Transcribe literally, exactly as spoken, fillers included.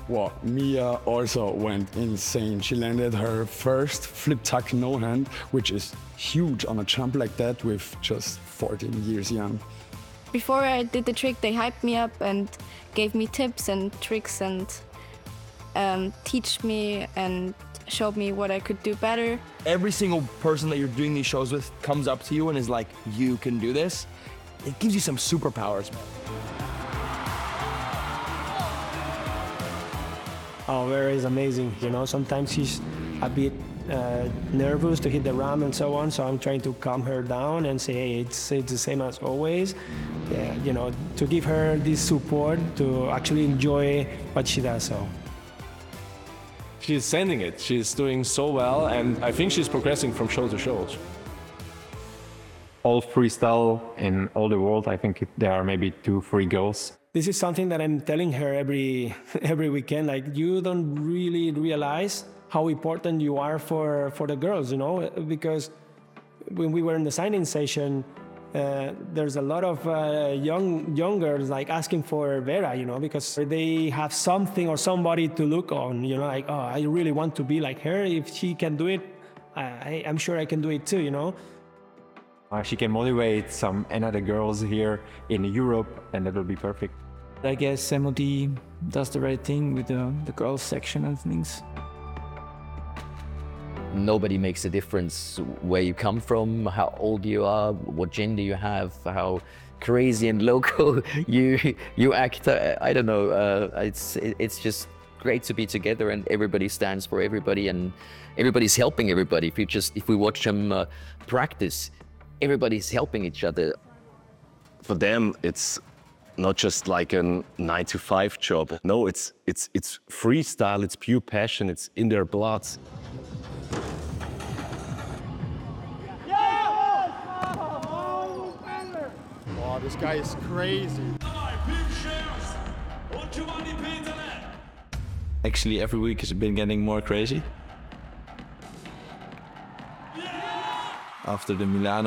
Well, Mia also went insane. She landed her first flip tuck no hand, which is huge on a jump like that with just fourteen years young. Before I did the trick, they hyped me up and gave me tips and tricks and um, teach me and showed me what I could do better. Every single person that you're doing these shows with comes up to you and is like, you can do this. It gives you some superpowers. Oh, Vera is amazing. You know, sometimes she's a bit uh, nervous to hit the ramp and so on. So I'm trying to calm her down and say, hey, it's it's the same as always. Yeah, you know, to give her this support to actually enjoy what she does. So she's sending it. She's doing so well, and I think she's progressing from show to show. All freestyle in all the world, I think it, there are maybe two, three girls. This is something that I'm telling her every every weekend. Like, you don't really realize how important you are for for the girls, you know, because when we were in the signing session, uh, there's a lot of uh, young young girls like asking for Vera, you know, because they have something or somebody to look on, you know, like, oh, I really want to be like her. If she can do it, I, I'm sure I can do it too, you know. Uh, she can motivate some another girls here in Europe, and that will be perfect. I guess M O D does the right thing with the, the girls section and things. Nobody makes a difference where you come from, how old you are, what gender you have, how crazy and local you you act. I don't know. Uh, it's it's just great to be together, and everybody stands for everybody, and everybody's helping everybody. If you just if we watch them uh, practice, everybody's helping each other. For them, it's not just like a nine to five job. No, it's it's it's freestyle. It's pure passion. It's in their blood. Wow, this guy is crazy. Actually, every week has been getting more crazy. After the Milano